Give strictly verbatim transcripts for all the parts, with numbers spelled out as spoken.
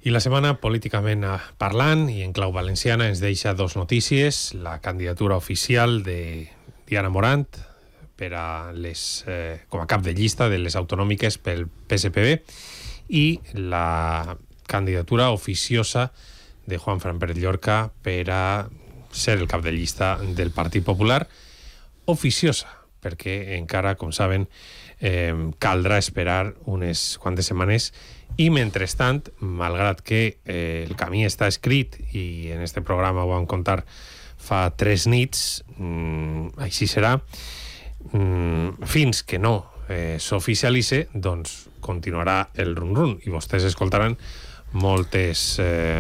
I la setmana, políticament parlant i en clau valenciana, ens deixa dos notícies. La candidatura oficial de Diana Morant per a les, eh, com a cap de llista de les autonòmiques pel P S P B i la candidatura oficiosa de Juan Fran Pérez Llorca per a ser el cap de llista del Partit Popular. Oficiosa, perquè encara, com saben, eh, caldrà esperar unes quantes setmanes i, mentrestant, malgrat que eh, el camí està escrit i en este programa ho vam contar fa tres nits, mmm, així serà, mmm, fins que no eh, s'oficialitze, doncs continuarà el run-run i vostès escoltaran moltes eh,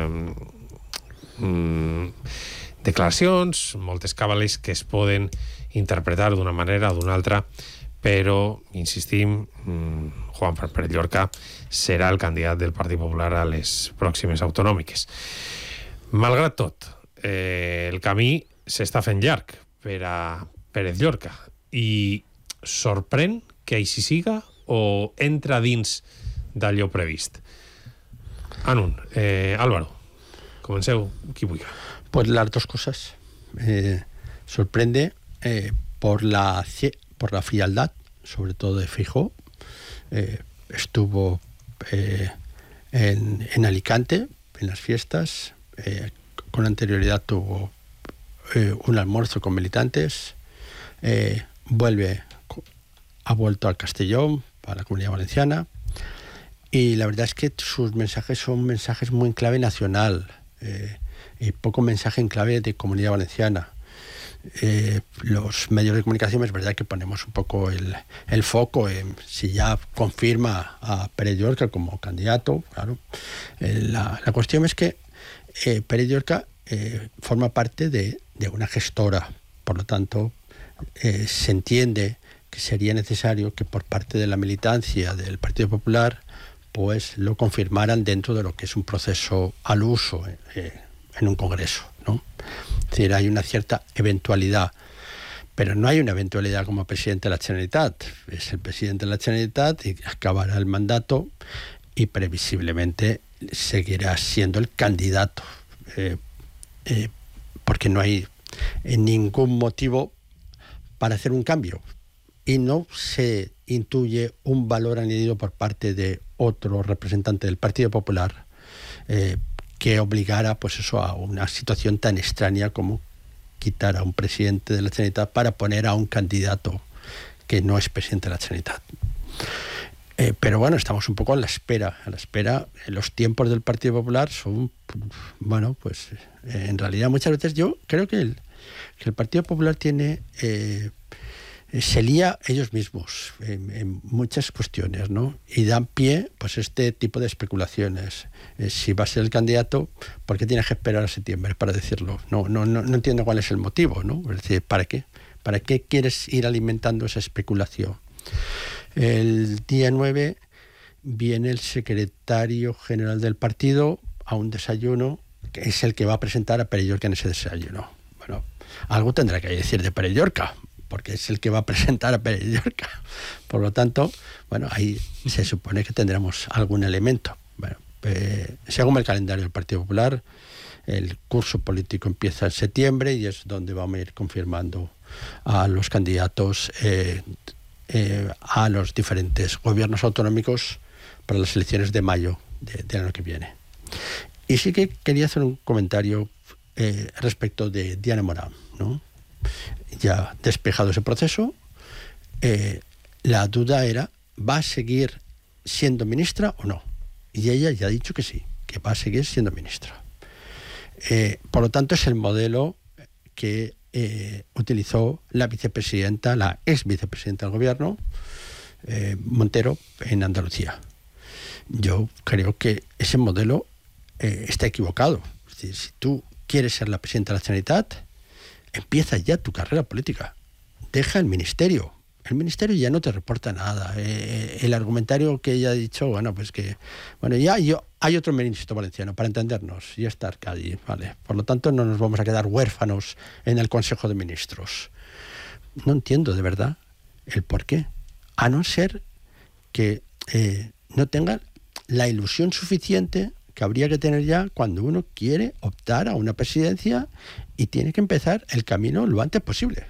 mmm, declaracions, moltes cabales que es poden interpretar d'una manera o d'una altra, però, insistim, Juan Fran Pérez Llorca serà el candidat del Partit Popular a les pròximes autonòmiques. Malgrat tot, eh, el camí s'està fent llarg per a Pérez Llorca i sorprèn que així siga o entra dins d'allò previst? Anun, eh, Álvaro, comenceu, qui vulgui. Pues las dos cosas. Eh, sorprende eh, por la por la frialdad, sobre todo de Feijóo. Eh, estuvo eh, en, en Alicante, en las fiestas. Eh, con anterioridad tuvo eh, un almuerzo con militantes. Eh, vuelve, ha vuelto al Castellón, para la Comunidad Valenciana. Y la verdad es que sus mensajes son mensajes muy en clave nacional. Eh, y poco mensaje en clave de Comunidad Valenciana. Eh, los medios de comunicación es verdad que ponemos un poco el, el foco en si ya confirma a Pérez Llorca como candidato, claro. Eh, la, la cuestión es que eh, Pérez Llorca eh, forma parte de, de una gestora, por lo tanto eh, se entiende que sería necesario que por parte de la militancia del Partido Popular pues lo confirmaran dentro de lo que es un proceso al uso eh, en un congreso, ¿no? Es decir, hay una cierta eventualidad, pero no hay una eventualidad como presidente de la Generalitat. Es el presidente de la Generalitat y acabará el mandato y previsiblemente seguirá siendo el candidato, eh, eh, porque no hay eh, ningún motivo para hacer un cambio y no se intuye un valor añadido por parte de otro representante del Partido Popular eh, que obligara pues eso a una situación tan extraña como quitar a un presidente de la Generalitat para poner a un candidato que no es presidente de la Generalitat. Eh, pero bueno, estamos un poco a la espera, a la espera. Los tiempos del Partido Popular son, bueno, pues eh, en realidad muchas veces yo creo que el, que el Partido Popular tiene... Eh, se lía ellos mismos en, en muchas cuestiones, ¿no? Y dan pie pues este tipo de especulaciones. Eh, si va a ser el candidato, ¿por qué tienes que esperar a septiembre para decirlo? No, no, no, no entiendo cuál es el motivo, ¿no? Es decir, ¿para qué? ¿Para qué quieres ir alimentando esa especulación? El día nueve viene el secretario general del partido a un desayuno, que es el que va a presentar a Pérez Llorca en ese desayuno. Bueno, algo tendrá que decir de Pérez Llorca, porque es el que va a presentar a Pérez Llorca. Por lo tanto, bueno, ahí se supone que tendremos algún elemento. Bueno, eh, según el calendario del Partido Popular, el curso político empieza en septiembre y es donde vamos a ir confirmando a los candidatos eh, eh, a los diferentes gobiernos autonómicos para las elecciones de mayo de, del año que viene. Y sí que quería hacer un comentario eh, respecto de Diana Morant, ¿no? Ya despejado ese proceso, eh, la duda era, ¿va a seguir siendo ministra o no? Y ella ya ha dicho que sí, que va a seguir siendo ministra. Eh, por lo tanto, es el modelo que eh, utilizó la vicepresidenta, la ex vicepresidenta del gobierno, eh, Montero, en Andalucía. Yo creo que ese modelo eh, está equivocado. Es decir, si tú quieres ser la presidenta de la Generalitat, empieza ya tu carrera política. Deja el ministerio. El ministerio ya no te reporta nada. Eh, el argumentario que ella ha dicho, bueno, pues que... Bueno, ya yo, hay otro ministro valenciano, para entendernos. Ya está Arcadi, ¿vale? Por lo tanto, no nos vamos a quedar huérfanos en el Consejo de Ministros. No entiendo, de verdad, el por qué. A no ser que eh, no tengan la ilusión suficiente que habría que tener ya cuando uno quiere optar a una presidencia y tiene que empezar el camino lo antes posible.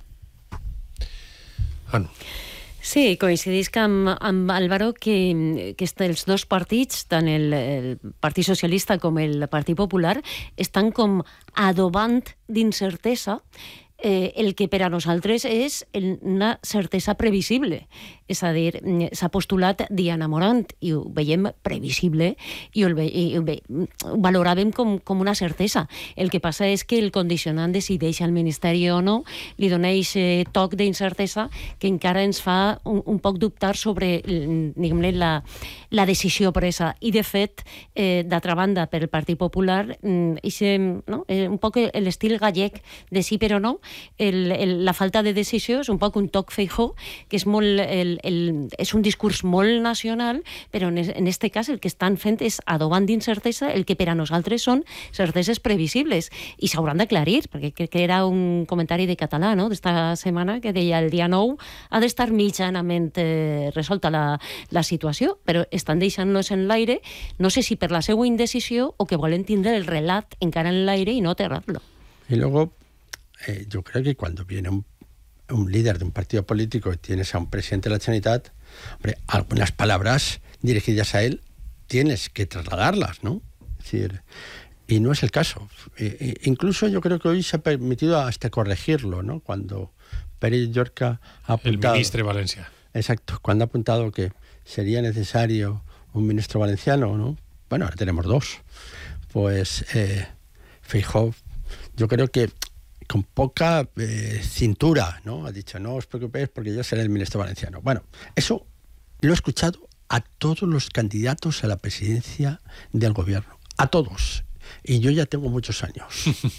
Anu. Sí, coincidisc amb, amb Álvaro que, que els dos partits, tant el, el Partit Socialista com el Partit Popular, estan com adobant d'incertesa eh, el que per a nosaltres és una certesa previsible. És a dir, s'ha postulat Diana Morant i ho veiem previsible i ho, ve, i ho, ve, ho valoràvem com, com una certesa. El que passa és que el condicionant decideix al Ministeri o no, li dona aquest toc d'incertesa que encara ens fa un, un poc dubtar sobre diguem-ne, la, la decisió presa. I, de fet, eh, d'altra banda, per el Partit Popular, ixe, no? eh, un poc l'estil gallec de sí però no, el, el, la falta de decisió és un poc un toc Feijóo, que és molt... El, el, és un discurs molt nacional, però en, en este cas el que estan fent és adobant d'incertesa el que per a nosaltres són certeses previsibles i s'hauran d'aclarir, perquè crec que era un comentari de Català, no?, d'esta setmana, que deia el dia nou ha d'estar mitjanament eh, resolta la, la situació, però estan deixant-los en l'aire, no sé si per la seva indecisió o que volen tindre el relat encara en l'aire i no aterrar-lo. Y luego, eh, yo creo que cuando viene un un líder de un partido político y tienes a un presidente de la Generalitat, hombre, algunas palabras dirigidas a él tienes que trasladarlas, ¿no? Es decir, y no es el caso. E, e, incluso yo creo que hoy se ha permitido hasta corregirlo, ¿no? Cuando Pere Llorca ha apuntado... El ministro Valencia. Exacto, cuando ha apuntado que sería necesario un ministro valenciano, ¿no? Bueno, ahora tenemos dos. Pues eh, Feijóo, yo creo que con poca eh, cintura, ¿no? Ha dicho, no os preocupéis porque yo seré el ministro valenciano. Bueno, eso lo he escuchado a todos los candidatos a la presidencia del gobierno. A todos. Y yo ya tengo muchos años.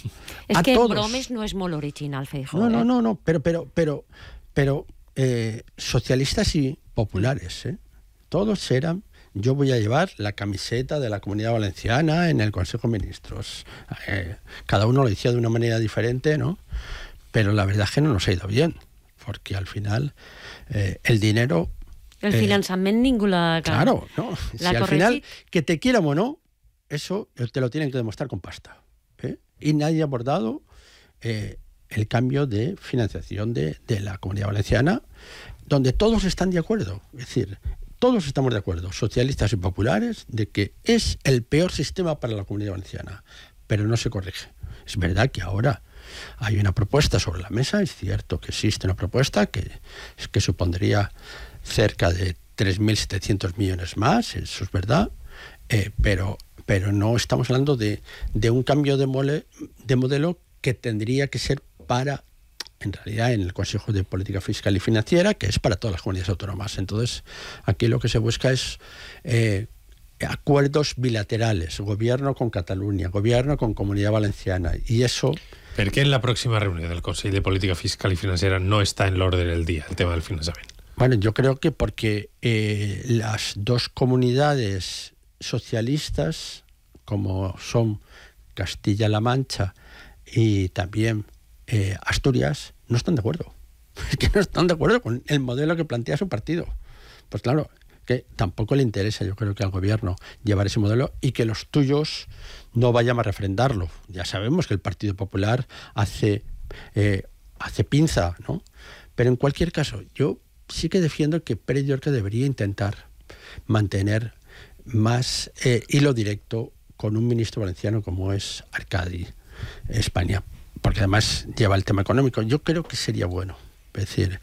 Es a que todos. bromes no es molt original, Feijóo. No, ¿eh? no, no, no, pero, pero, pero, pero eh, socialistas y populares, ¿eh? Todos eran... Yo voy a llevar la camiseta de la Comunidad Valenciana en el Consejo de Ministros. Eh, cada uno lo decía de una manera diferente, ¿no? Pero la verdad es que no nos ha ido bien, porque al final eh, el dinero... El eh, finançament ningú la... Claro, ¿no? Si la al corregit. final, que te quieran o no, eso te lo tienen que demostrar con pasta. ¿eh? Y nadie ha abordado eh, el cambio de financiación de, de la Comunidad Valenciana, donde todos están de acuerdo. Es decir... Todos estamos de acuerdo, socialistas y populares, de que es el peor sistema para la Comunidad Valenciana, pero no se corrige. Es verdad que ahora hay una propuesta sobre la mesa, es cierto que existe una propuesta que, que supondría cerca de tres mil setecientos millones más, eso es verdad, eh, pero, pero no estamos hablando de, de un cambio de, mole, de modelo que tendría que ser para... en realidad en el Consejo de Política Fiscal y Financiera, que es para todas las comunidades autónomas. Entonces, aquí lo que se busca es eh, acuerdos bilaterales, gobierno con Cataluña, gobierno con Comunidad Valenciana, y eso... ¿Per què en la próxima reunión del Consejo de Política Fiscal y Financiera no está en el orden del día el tema del financiamiento? Bueno, yo creo que porque eh, las dos comunidades socialistas, como son Castilla-La Mancha y también Eh, Asturias, no están de acuerdo. Es que no están de acuerdo con el modelo que plantea su partido. Pues claro, que tampoco le interesa, yo creo que al gobierno llevar ese modelo y que los tuyos no vayan a refrendarlo. Ya sabemos que el Partido Popular hace, eh, hace pinza, ¿no? Pero en cualquier caso, yo sí que defiendo que Pere Llorca debería intentar mantener más eh, hilo directo con un ministro valenciano como es Arcadi, España. Porque además lleva el tema económico. Yo creo que sería bueno. Es decir,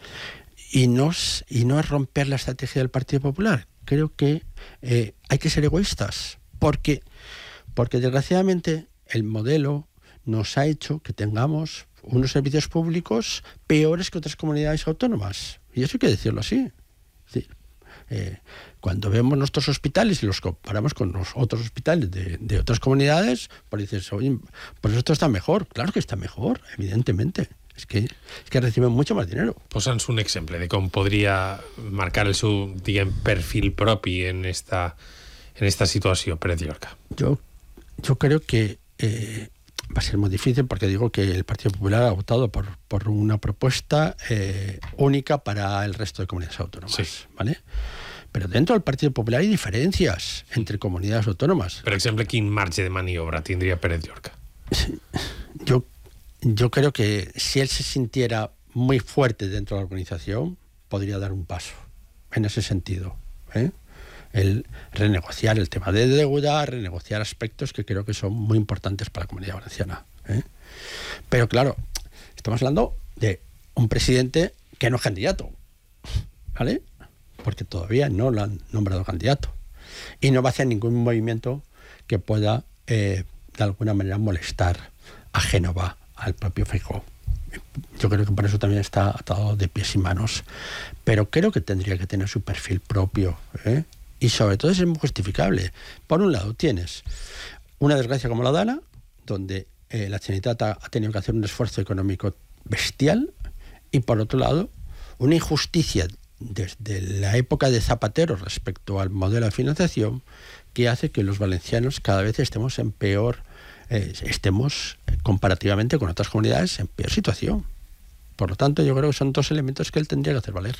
y no es, y no es romper la estrategia del Partido Popular. Creo que eh, hay que ser egoístas. Porque, porque desgraciadamente el modelo nos ha hecho que tengamos unos servicios públicos peores que otras comunidades autónomas. Y eso hay que decirlo así. Es decir, eh, cuando vemos nuestros hospitales y los comparamos con los otros hospitales de, de otras comunidades, pues dices, oye, pues esto está mejor. Claro que está mejor, evidentemente. Es que, es que reciben mucho más dinero. Posa'ns un exemple de com podria marcar el seu, diguem, perfil propi en esta, en esta situació, Pere Llorca. Yo, yo creo que eh, va a ser muy difícil porque digo que el Partido Popular ha votado por, por una propuesta eh, única para el resto de comunidades autónomas, sí. ¿vale? pero dentro del Partido Popular hay diferencias entre comunidades autónomas. Per exemple, quin marge de maniobra tindria Pérez Llorca? Yo, yo creo que si él se sintiera muy fuerte dentro de la organización, podría dar un paso en ese sentido, ¿eh? El renegociar el tema de deuda, renegociar aspectos que creo que son muy importantes para la Comunidad Valenciana, ¿eh? Pero claro, estamos hablando de un presidente que no es candidato, ¿vale? Porque todavía no lo han nombrado candidato y no va a hacer ningún movimiento que pueda eh, de alguna manera molestar a Génova, al propio Feijóo. Yo creo que por eso también está atado de pies y manos, pero creo que tendría que tener su perfil propio, ¿eh? Y sobre todo es muy justificable. Por un lado tienes una desgracia como la Dana, donde eh, la Generalitat ha, ha tenido que hacer un esfuerzo económico bestial, y por otro lado una injusticia desde la época de Zapatero respecto al modelo de financiación que hace que los valencianos cada vez estemos en peor, eh, estemos comparativamente con otras comunidades en peor situación. Por lo tanto, yo creo que son dos elementos que él tendría que hacer valer.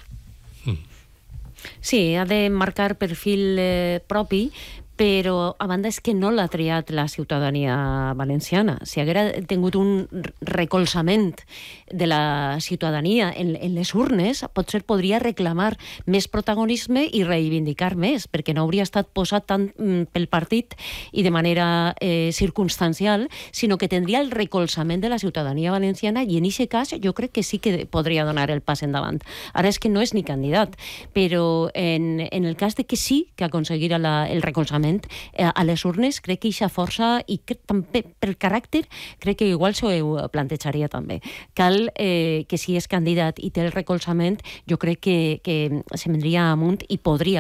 Sí, ha de marcar perfil eh, propi, però a banda és que no l'ha triat la ciutadania valenciana. Si haguera tingut un recolzament de la ciutadania en, en les urnes, potser podria reclamar més protagonisme i reivindicar més, perquè no hauria estat posat tant pel partit i de manera eh, circumstancial, sinó que tindria el recolzament de la ciutadania valenciana, i en aquest cas jo crec que sí que podria donar el pas endavant. Ara és que no és ni candidat, però en, en el cas de que sí que aconseguirà la, el recolzament a les urnes, crec que eixa força i que, també, per caràcter crec que igual s'ho plantejaria també. Cal eh, que si és candidat i té el recolzament, jo crec que, que se vendria amunt i podria